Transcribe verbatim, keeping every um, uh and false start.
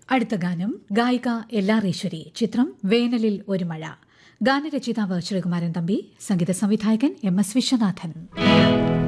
അടുത്ത ഗാനം ഗായിക എല്ലാറീശ്വരി, ചിത്രം വേനലിൽ ഒരു മഴ. ഗാനരചയിതാവ് ശ്രീകുമാരൻ തമ്പി, സംഗീത സംവിധായകൻ എം എസ് വിശ്വനാഥൻ.